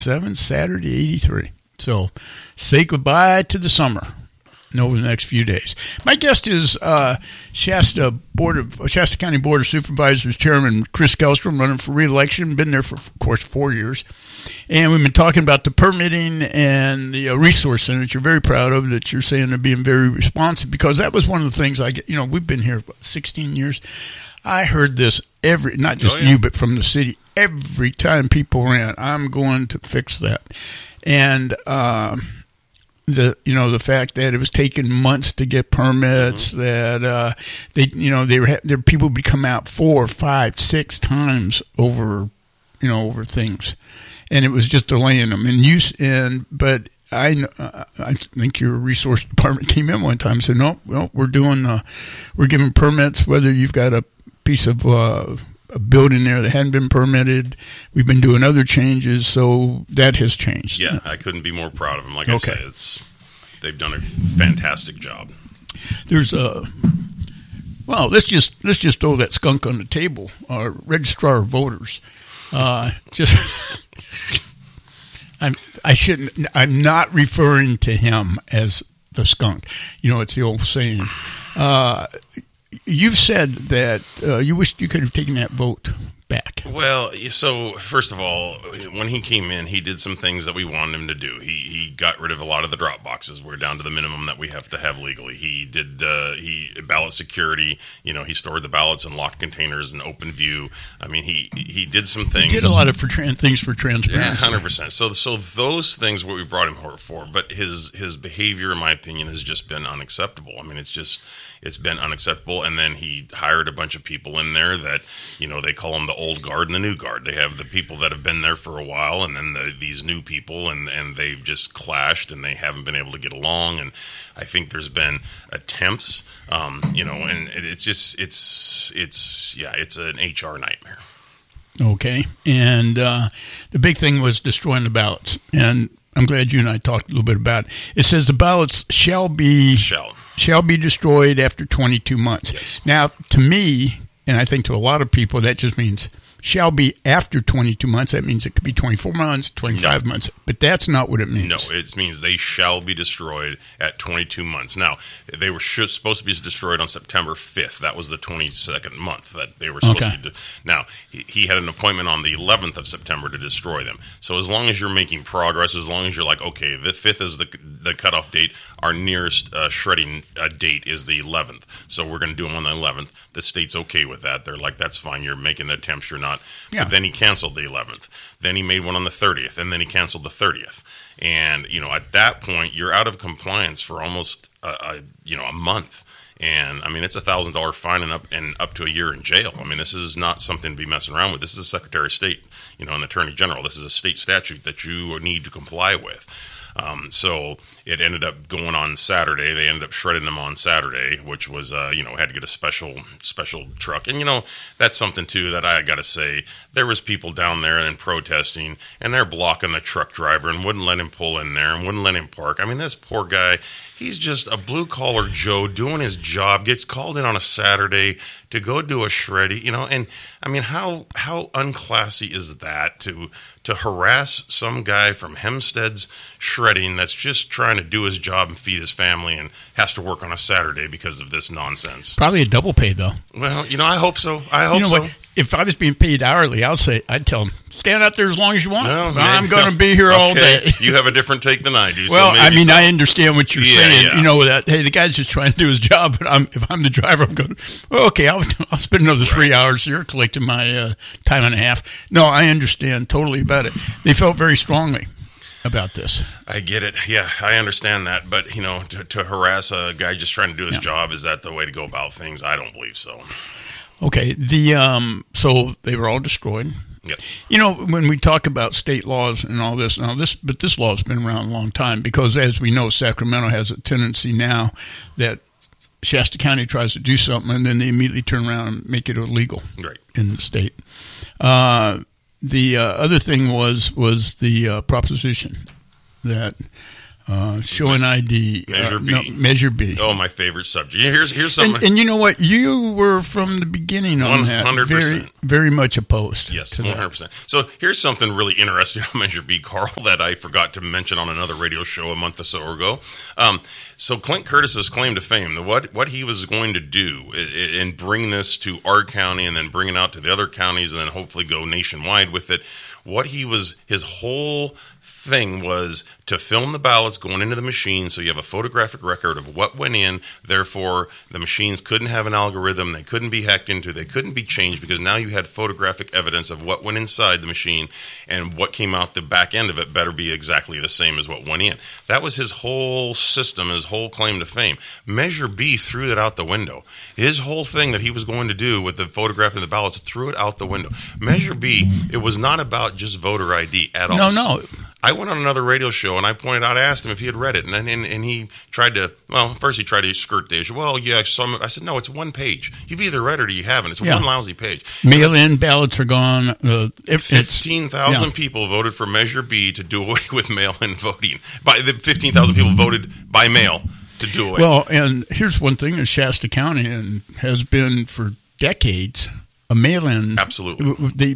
Saturday, 83. So say goodbye to the summer over the next few days. My guest is Shasta County Board of Supervisors Chairman Chris Kellstrom, running for re-election. Been there for, of course, 4 years. And we've been talking about the permitting and the resource center that you're very proud of, that you're saying they're being very responsive, because that was one of the things we've been here 16 years. I heard this not just you, but from the city, every time people ran, I'm going to fix that. And, the fact that it was taking months to get permits, that people would come out 4, 5, 6 times over things, and it was just delaying them. But I think your resource department came in one time and said, no, we're giving permits whether you've got a piece of a building there that hadn't been permitted. We've been doing other changes, so that has changed. Yeah, I couldn't be more proud of them. Like I said, they've done a fantastic job. There's let's just throw that skunk on the table. Our registrar of voters, I'm not referring to him as the skunk. It's the old saying. You've said that you wished you could have taken that vote back. Well, so first of all, when he came in, he did some things that we wanted him to do. He got rid of a lot of the drop boxes. We're down to the minimum that we have to have legally. He did ballot security. He stored the ballots in locked containers and open view. I mean, he did some things. He did a lot of things for transparency. Yeah, 100%. So those things what we brought him for. But his behavior, in my opinion, has just been unacceptable. I mean, it's been unacceptable. And then he hired a bunch of people in there that, they call them the old guard and the new guard. They have the people that have been there for a while, and then these new people, and they've just clashed, and they haven't been able to get along. And I think there's been attempts, and it's an HR nightmare. Okay. And the big thing was destroying the ballots. And I'm glad you and I talked a little bit about it. It says the ballots shall be destroyed after 22 months. Yes. Now, to me, and I think to a lot of people, that just means shall be after 22 months. That means it could be 24 months, 25 months. But that's not what it means. No, it means they shall be destroyed at 22 months. Now, they were supposed to be destroyed on September 5th. That was the 22nd month that they were supposed to be. Now, he had an appointment on the 11th of September to destroy them. So as long as you're making progress, as long as you're like, okay, the 5th is the cutoff date, our nearest shredding date is the 11th. So we're going to do them on the 11th. The state's okay with that. They're like, that's fine. You're making the attempts. You're not. Yeah. But then he canceled the 11th. Then he made one on the 30th, and then he canceled the 30th. And at that point, you're out of compliance for almost a month. And I mean, it's $1,000 fine and up to a year in jail. I mean, this is not something to be messing around with. This is the Secretary of State, and Attorney General. This is a state statute that you need to comply with. So it ended up going on Saturday. They ended up shredding them on Saturday, which was, had to get a special truck. And, that's something, too, that I got to say. There was people down there and protesting, and they're blocking the truck driver and wouldn't let him pull in there and wouldn't let him park. I mean, this poor guy, he's just a blue-collar Joe doing his job, gets called in on a Saturday to go do a shreddy, and I mean, how unclassy is that to harass some guy from Hempstead's shredding that's just trying to do his job and feed his family and has to work on a Saturday because of this nonsense? Probably a double pay, though. Well, I hope so. I hope so. What? If I was being paid hourly, I'd tell them, stand out there as long as you want. No, I'm going to be here all day. You have a different take than I do. Well, I understand what you're saying. Yeah. That, hey, the guy's just trying to do his job, but if I'm the driver, I'm going, well, okay, I'll spend another 3 hours here collecting my time and a half. No, I understand totally about it. They felt very strongly about this. I get it. Yeah, I understand that. But, to harass a guy just trying to do his job, is that the way to go about things? I don't believe so. Okay, so they were all destroyed. Yep. When we talk about state laws and all this, but this law has been around a long time, because as we know, Sacramento has a tendency now that Shasta County tries to do something and then they immediately turn around and make it illegal in the state. The other thing was the proposition that showing ID. Measure B. No, Measure B. Oh, my favorite subject. Here's something. And you know what? You were from the beginning on 100%. that. Very, very much opposed. Yes, to 100%. that. So here's something really interesting on Measure B, Carl, that I forgot to mention on another radio show a month or so ago. So Clint Curtis's claim to fame, what he was going to do and bring this to our county and then bring it out to the other counties and then hopefully go nationwide with it, his whole thing was to film the ballots going into the machine so you have a photographic record of what went in. Therefore, the machines couldn't have an algorithm. They couldn't be hacked into. They couldn't be changed because now you had photographic evidence of what went inside the machine, and what came out the back end of it better be exactly the same as what went in. That was his whole system, his whole claim to fame. Measure B threw that out the window. His whole thing that he was going to do with the photographing the ballots threw it out the window. Measure B, it was not about just voter ID at all. No. I went on another radio show and I pointed out, I asked him if he had read it, and he tried to. Well, first he tried to skirt the issue. Well, yeah, I said no, it's one page. You've either read it or you haven't. It's one lousy page. Mail-in ballots are gone. 15,000 people voted for Measure B to do away with mail-in voting. By the 15,000 people voted by mail to do away. Well, and here's one thing in Shasta County, and has been for decades. A mail-in, absolutely.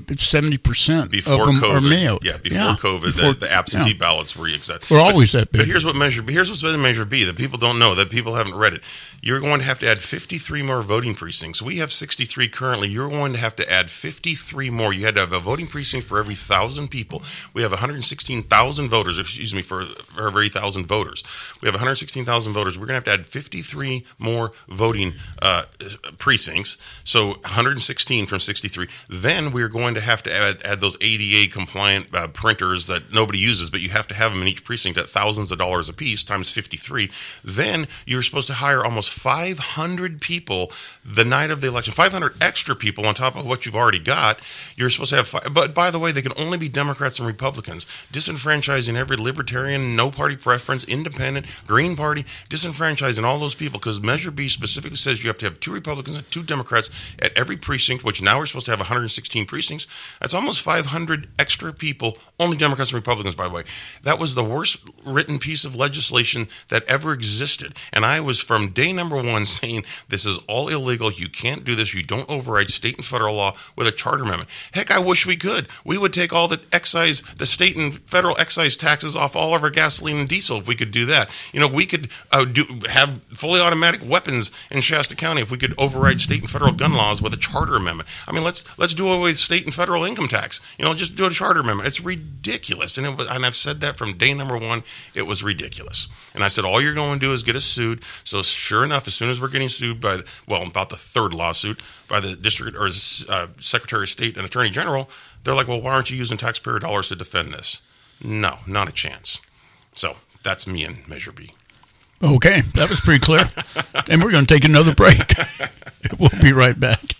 70% before of them COVID, are mailed. Yeah, before COVID, the absentee ballots were accepted. We're always that big. But here's what's in Measure B that people don't know, that people haven't read it. You're going to have to add 53 more voting precincts. We have 63 currently. You're going to have to add 53 more. You had to have a voting precinct for every 1,000 people. We have 116,000 voters. For every 1,000 voters. We have 116,000 voters. We're going to have to add 53 more voting precincts. So 116 from 63. Then we're going to have to add those ADA compliant printers that nobody uses, but you have to have them in each precinct at thousands of dollars a piece times 53. Then you're supposed to hire almost 500 people the night of the election, 500 extra people on top of what you've already got. You're supposed to have, but by the way, they can only be Democrats and Republicans, disenfranchising every libertarian, no party preference, independent, Green Party, disenfranchising all those people, because Measure B specifically says you have to have 2 Republicans and 2 Democrats at every precinct, which now we're supposed to have 116 precincts. That's almost 500 extra people, only Democrats and Republicans, by the way. That was the worst written piece of legislation that ever existed. And I was from day number one saying this is all illegal. You can't do this. You don't override state and federal law with a charter amendment. Heck, I wish we could. We would take all the state and federal excise taxes off all of our gasoline and diesel if we could do that. We could have fully automatic weapons in Shasta County if we could override state and federal gun laws with a charter amendment. I mean, let's do away with state and federal income tax. Just do a charter amendment. It's ridiculous, and I've said that from day number one. It was ridiculous, and I said all you're going to do is get us sued. So sure enough, as soon as we're getting sued by about the third lawsuit by the district or Secretary of State and Attorney General, they're like, well, why aren't you using taxpayer dollars to defend this? No, not a chance. So that's me and Measure B. Okay, that was pretty clear. And we're going to take another break. We'll be right back.